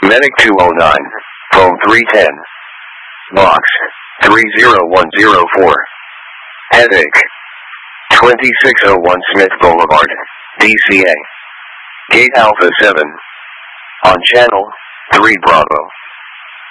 Medic 209, phone 310. Box 30104. Headache 2601 Smith Boulevard, DCA. Gate Alpha 7. On channel 3 Bravo.